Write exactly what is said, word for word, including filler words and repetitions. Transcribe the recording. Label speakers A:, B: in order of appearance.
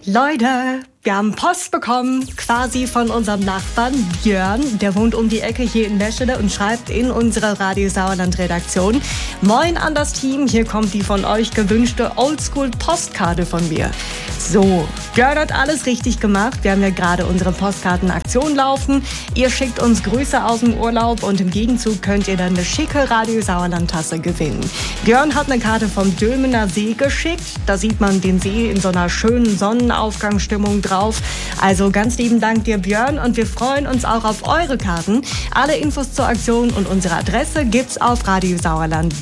A: Leute, wir haben Post bekommen, quasi von unserem Nachbarn Björn. Der wohnt um die Ecke hier in Meschede und schreibt in unsere Radio Sauerland-Redaktion: Moin an das Team, hier kommt die von euch gewünschte Oldschool-Postkarte von mir. So, Björn hat alles richtig gemacht. Wir haben ja gerade unsere Postkartenaktion laufen. Ihr schickt uns Grüße aus dem Urlaub und im Gegenzug könnt ihr dann eine schicke Radio Sauerland-Tasse gewinnen. Björn hat eine Karte vom Dülmener See geschickt. Da sieht man den See in so einer schönen Sonnenaufgangsstimmung drauf. Also ganz lieben Dank dir, Björn, und wir freuen uns auch auf eure Karten. Alle Infos zur Aktion und unsere Adresse gibt's auf radiosauerland punkt